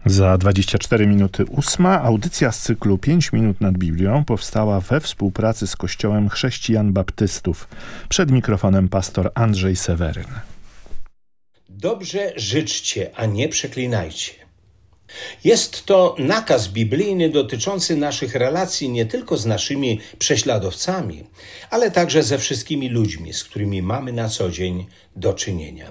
Za 24 minuty 8. Audycja z cyklu 5 minut nad Biblią powstała we współpracy z Kościołem Chrześcijan Baptystów. Przed mikrofonem pastor Andrzej Seweryn. Dobrze życzcie, a nie przeklinajcie. Jest to nakaz biblijny dotyczący naszych relacji nie tylko z naszymi prześladowcami, ale także ze wszystkimi ludźmi, z którymi mamy na co dzień do czynienia.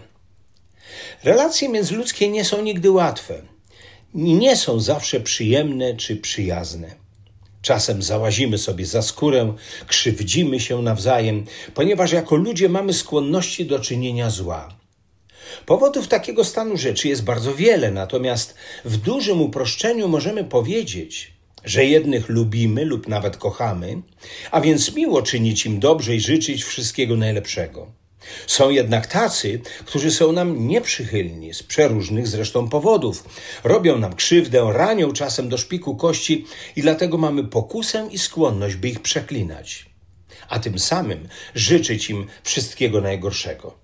Relacje międzyludzkie nie są nigdy łatwe. Nie są zawsze przyjemne czy przyjazne. Czasem załazimy sobie za skórę, krzywdzimy się nawzajem, ponieważ jako ludzie mamy skłonności do czynienia zła. Powodów takiego stanu rzeczy jest bardzo wiele, natomiast w dużym uproszczeniu możemy powiedzieć, że jednych lubimy lub nawet kochamy, a więc miło czynić im dobrze i życzyć wszystkiego najlepszego. Są jednak tacy, którzy są nam nieprzychylni z przeróżnych zresztą powodów. Robią nam krzywdę, ranią czasem do szpiku kości i dlatego mamy pokusę i skłonność, by ich przeklinać, a tym samym życzyć im wszystkiego najgorszego.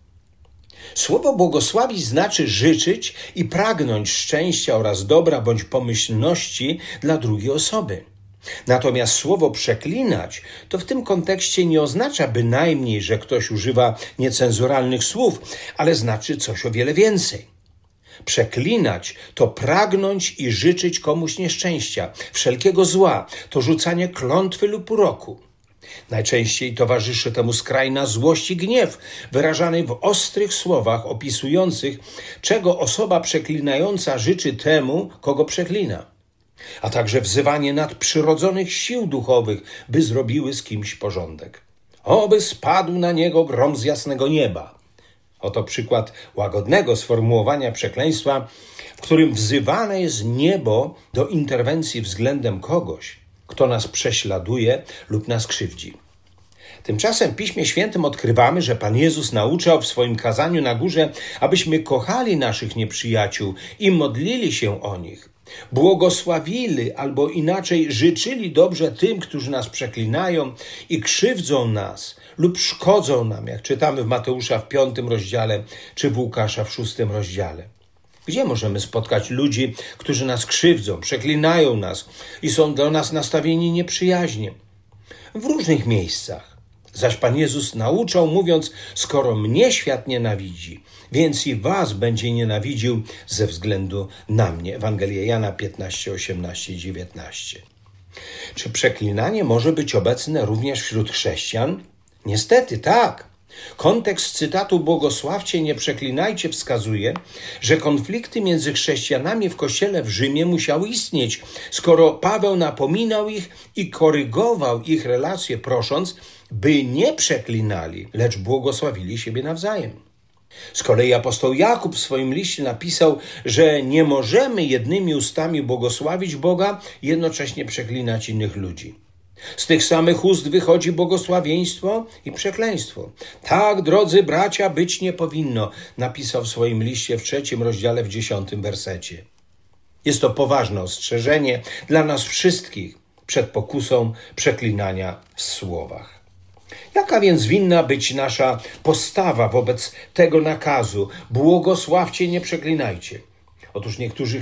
Słowo błogosławić znaczy życzyć i pragnąć szczęścia oraz dobra bądź pomyślności dla drugiej osoby. Natomiast słowo przeklinać to w tym kontekście nie oznacza bynajmniej, że ktoś używa niecenzuralnych słów, ale znaczy coś o wiele więcej. Przeklinać to pragnąć i życzyć komuś nieszczęścia, wszelkiego zła, to rzucanie klątwy lub uroku. Najczęściej towarzyszy temu skrajna złość i gniew, wyrażany w ostrych słowach opisujących, czego osoba przeklinająca życzy temu, kogo przeklina. A także wzywanie nadprzyrodzonych sił duchowych, by zrobiły z kimś porządek. Oby spadł na niego grom z jasnego nieba. Oto przykład łagodnego sformułowania przekleństwa, w którym wzywane jest niebo do interwencji względem kogoś, kto nas prześladuje lub nas krzywdzi. Tymczasem w Piśmie Świętym odkrywamy, że Pan Jezus nauczał w swoim kazaniu na górze, abyśmy kochali naszych nieprzyjaciół i modlili się o nich. Błogosławili albo inaczej życzyli dobrze tym, którzy nas przeklinają i krzywdzą nas lub szkodzą nam, jak czytamy w Mateusza w 5 rozdziale czy w Łukasza w 6 rozdziale. Gdzie możemy spotkać ludzi, którzy nas krzywdzą, przeklinają nas i są do nas nastawieni nieprzyjaźnie? W różnych miejscach. Zaś Pan Jezus nauczał, mówiąc, skoro mnie świat nienawidzi, więc i was będzie nienawidził ze względu na mnie. Ewangelia Jana 15, 18 i 19. Czy przeklinanie może być obecne również wśród chrześcijan? Niestety tak. Kontekst cytatu błogosławcie, nie przeklinajcie wskazuje, że konflikty między chrześcijanami w kościele w Rzymie musiały istnieć, skoro Paweł napominał ich i korygował ich relacje, prosząc, by nie przeklinali, lecz błogosławili siebie nawzajem. Z kolei apostoł Jakub w swoim liście napisał, że nie możemy jednymi ustami błogosławić Boga i jednocześnie przeklinać innych ludzi. Z tych samych ust wychodzi błogosławieństwo i przekleństwo. Tak, drodzy bracia, być nie powinno, napisał w swoim liście w 3 rozdziale w 10 wersecie. Jest to poważne ostrzeżenie dla nas wszystkich przed pokusą przeklinania w słowach. Jaka więc winna być nasza postawa wobec tego nakazu? Błogosławcie, nie przeklinajcie. Otóż niektórzy